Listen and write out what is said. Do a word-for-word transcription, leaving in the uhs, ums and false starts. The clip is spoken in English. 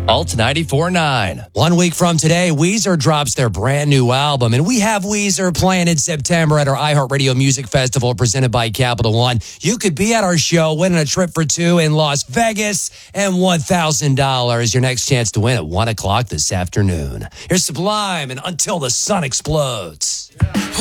Alt ninety-four point nine. One week from today, Weezer drops their brand new album, and we have Weezer playing in September at our iHeartRadio Music Festival presented by Capital One. You could be at our show winning a trip for two in Las Vegas and one thousand dollars. Your next chance to win at one o'clock this afternoon. Here's Sublime and Until the Sun Explodes.